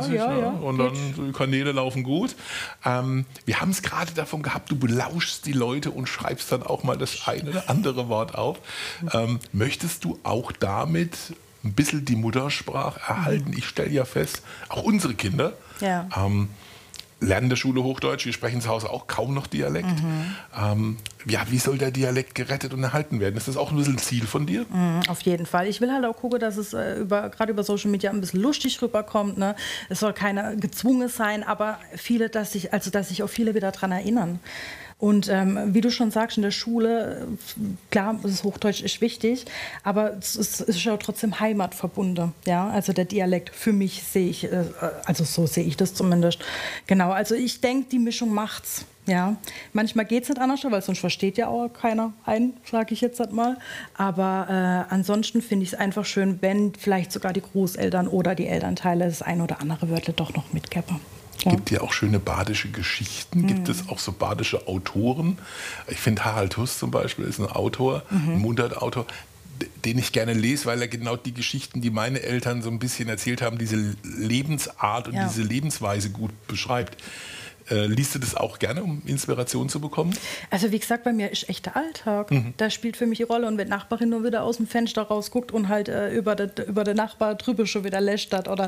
zuverlässig. ja. Und dann die Kanäle laufen gut. Wir haben es gerade davon gehabt, du belauschst die Leute und schreibst dann auch mal das eine oder andere Wort auf. Möchtest du auch damit ein bisschen die Muttersprache erhalten? Ich stelle ja fest, auch unsere Kinder lernen in der Schule Hochdeutsch, wir sprechen zu Hause auch kaum noch Dialekt. Wie soll der Dialekt gerettet und erhalten werden? Ist das auch ein bisschen ein Ziel von dir? Auf jeden Fall. Ich will halt auch gucken, dass es gerade über Social Media ein bisschen lustig rüberkommt. Ne? Es soll keiner gezwungen sein, aber dass sich auch viele wieder daran erinnern. Und wie du schon sagst, in der Schule, klar, das Hochdeutsch ist wichtig, aber es ist ja trotzdem heimatverbunden. Ja? Also der Dialekt, für mich so sehe ich das zumindest. Genau, also ich denke, die Mischung macht's. Ja, manchmal geht es nicht anders, weil sonst versteht ja auch keiner ein, sage ich jetzt halt mal. Aber ansonsten finde ich es einfach schön, wenn vielleicht sogar die Großeltern oder die Elternteile das ein oder andere Wörter doch noch mitgeben. Es gibt ja auch schöne badische Geschichten, gibt es auch so badische Autoren. Ich finde, Harald Huss zum Beispiel ist ein Autor, ein Mundartautor, den ich gerne lese, weil er genau die Geschichten, die meine Eltern so ein bisschen erzählt haben, diese Lebensart und diese Lebensweise gut beschreibt. Liest du das auch gerne, um Inspiration zu bekommen? Also wie gesagt, bei mir ist echt der Alltag. Da spielt für mich die Rolle. Und wenn die Nachbarin nur wieder aus dem Fenster rausguckt und halt über den Nachbar drüber schon wieder lästert oder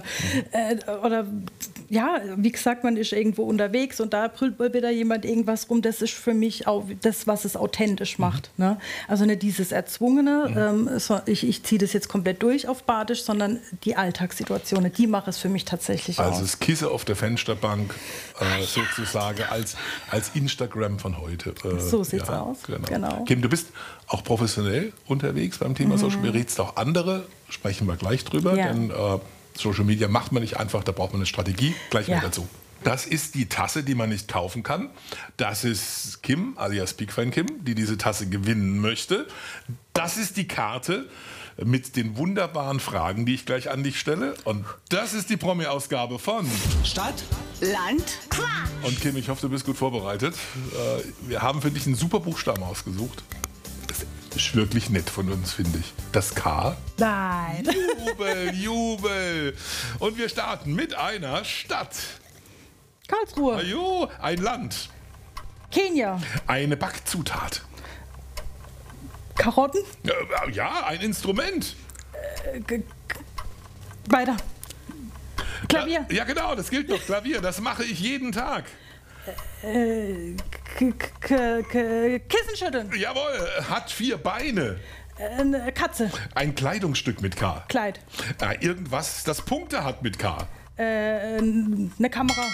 wie gesagt, man ist irgendwo unterwegs und da brüllt mal wieder jemand irgendwas rum, das ist für mich auch das, was es authentisch macht. Ne? Also nicht dieses Erzwungene, ich ziehe das jetzt komplett durch auf Badisch, sondern die Alltagssituationen, die machen es für mich tatsächlich aus. Also das Kissen auf der Fensterbank, sozusagen als Instagram von heute. So sieht's aus. Genau. Kim, du bist auch professionell unterwegs beim Thema Social Media, rätst auch andere, sprechen wir gleich drüber, denn Social Media macht man nicht einfach, da braucht man eine Strategie, gleich mehr dazu. Das ist die Tasse, die man nicht kaufen kann. Das ist Kim, alias Bigfan Kim, die diese Tasse gewinnen möchte. Das ist die Karte mit den wunderbaren Fragen, die ich gleich an dich stelle. Und das ist die Promi-Ausgabe von Stadt, Land, Quatsch. Und Kim, ich hoffe, du bist gut vorbereitet. Wir haben für dich einen super Buchstaben ausgesucht. Das ist wirklich nett von uns, finde ich. Das K. Nein. Jubel. Und wir starten mit einer Stadt. Karlsruhe. Ajo, ein Land. Kenia. Eine Backzutat. Karotten. Ja, ein Instrument. Weiter. Klavier. Ja, genau, das gilt doch. Klavier, das mache ich jeden Tag. Kissen schütteln. Jawohl, hat 4 Beine. Eine Katze. Ein Kleidungsstück mit K. Kleid. Irgendwas, das Punkte hat mit K. Eine Kamera.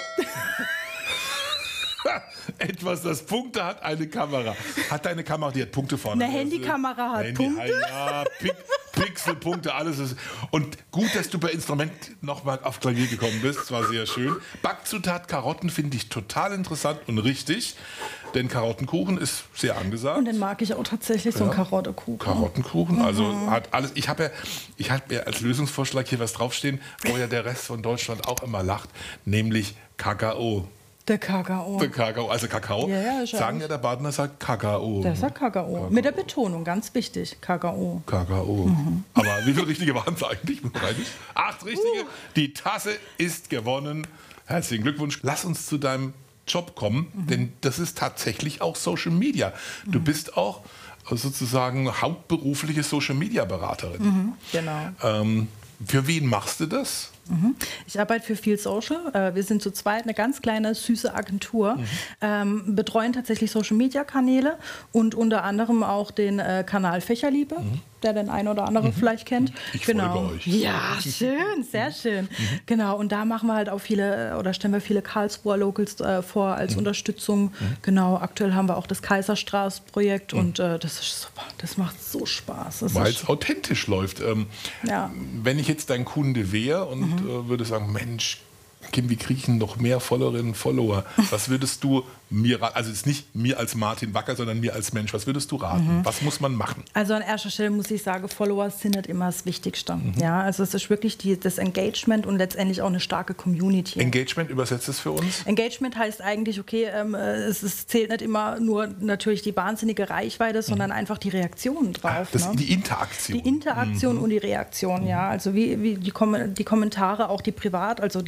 Etwas, das Punkte hat, eine Kamera. Hat deine Kamera, die hat Punkte vorne? Eine Handykamera hat Punkte? Ja, Pixelpunkte, alles ist. Und gut, dass du bei Instrument nochmal auf Klavier gekommen bist. Das war sehr schön. Backzutat Karotten finde ich total interessant und richtig. Denn Karottenkuchen ist sehr angesagt. Und den mag ich auch tatsächlich, so einen Karottenkuchen. Karottenkuchen, also hat alles. Ich habe mir als Lösungsvorschlag hier was draufstehen, wo ja der Rest von Deutschland auch immer lacht, nämlich Kakao. Der Kakao. Der Kakao, also Kakao. Ja, sagen ja, der Badener sagt Kakao. Der sagt Kakao. Mit der Betonung, ganz wichtig. Kakao. Kakao. Aber wie viele richtige waren es eigentlich? 8 richtige. Die Tasse ist gewonnen. Herzlichen Glückwunsch. Lass uns zu deinem Job kommen, denn das ist tatsächlich auch Social Media. Du bist auch sozusagen hauptberufliche Social Media Beraterin. Genau. Für wen machst du das? Ich arbeite für Viel Social. Wir sind zu zweit eine ganz kleine, süße Agentur, betreuen tatsächlich Social-Media-Kanäle und unter anderem auch den Kanal Fächerliebe, der den einen oder anderen vielleicht kennt. Ich folge euch. Ja, schön, sehr schön. Genau, und da machen wir halt auch stellen wir viele Karlsruher Locals vor als Unterstützung. Genau, aktuell haben wir auch das Kaiserstraße-Projekt und das ist super. Das macht so Spaß. Weil es authentisch läuft. Wenn ich jetzt dein Kunde wäre und würde sagen, Mensch, Kim, wie kriege ich denn noch mehr Followerinnen und Follower? Was würdest du mir raten? Also jetzt nicht mir als Martin Wacker, sondern mir als Mensch. Was würdest du raten? Was muss man machen? Also an erster Stelle muss ich sagen, Follower sind nicht immer das Wichtigste. Ja, also es ist wirklich das Engagement und letztendlich auch eine starke Community. Engagement, übersetzt es für uns? Engagement heißt eigentlich, okay, es zählt nicht immer nur natürlich die wahnsinnige Reichweite, sondern einfach die Reaktion drauf. Die Interaktion. Die Interaktion und die Reaktion, ja. Also wie die Kommentare, auch die privat, also